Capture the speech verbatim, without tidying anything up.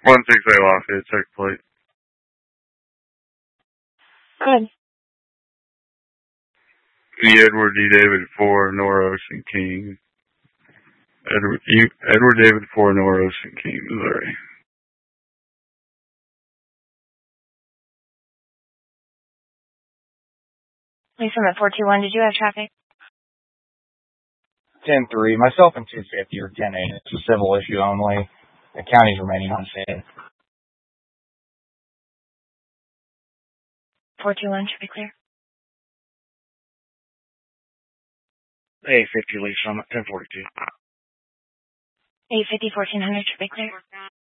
one six eight Lafayette, check plate. Good. The Edward D. David four, Nora Ocean King. Edward, you, Edward David four, Nora Ocean King, Missouri. Lisa at four two one, did you have traffic? ten three, myself and two fifty or ten eight. It's a civil issue only. The county's remaining unsafe. four two one should be clear. eight fifty, Lisa, I'm at ten forty-two. eight fifty, fourteen hundred should be clear.